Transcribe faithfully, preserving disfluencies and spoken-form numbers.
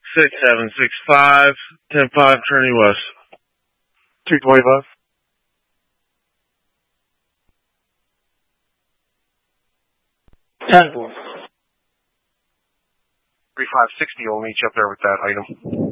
six seven six five, ten five Trinity West. two twenty-five. ten four. three five sixty will meet you up there with that item.